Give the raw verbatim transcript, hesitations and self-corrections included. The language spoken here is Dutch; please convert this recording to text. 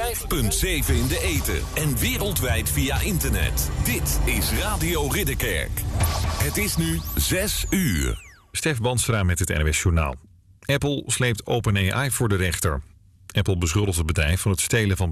vijf punt zeven in de ether en wereldwijd via internet. Dit is Radio Ridderkerk. Het is nu zes uur. Stef Bandstra met het N O S Journaal. Apple sleept OpenAI voor de rechter. Apple beschuldigt het bedrijf van het stelen van